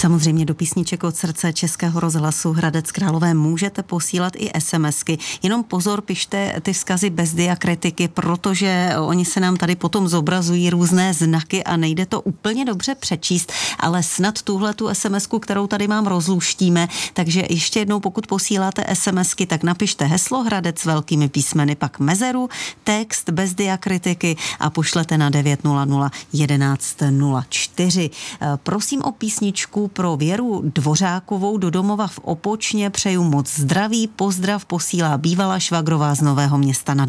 Samozřejmě do písniček od srdce Českého rozhlasu Hradec Králové můžete posílat i SMSky. Jenom pozor, pište ty vzkazy bez diakritiky, protože oni se nám tady potom zobrazují různé znaky a nejde to úplně dobře přečíst, ale snad tuhletu SMSku, kterou tady mám, rozluštíme. Takže ještě jednou, pokud posíláte SMSky, tak napište heslo Hradec velkými písmeny, pak mezeru, text bez diakritiky a pošlete na 900 11 04. Prosím o písničku pro Věru Dvořákovou do domova v Opočně. Přeju moc zdraví, pozdrav posílá bývalá švagrová z Nového Města nad